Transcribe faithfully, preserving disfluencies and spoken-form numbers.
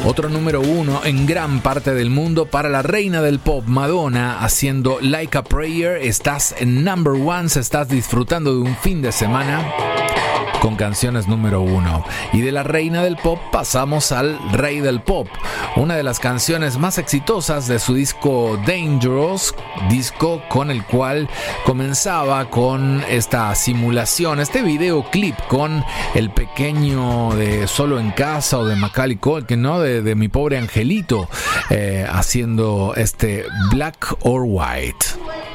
Otro número uno en gran parte del mundo para la reina del pop, Madonna, haciendo Like a Prayer. Estás en number one, se estás disfrutando de un fin de semana con canciones número uno. Y de la reina del pop pasamos al rey del pop, una de las canciones más exitosas de su disco Dangerous, disco con el cual comenzaba con esta simulación, este videoclip con el pequeño de Solo en Casa o de Macaulay Culkin, ¿no? De, de Mi Pobre Angelito, eh, haciendo este Black or White.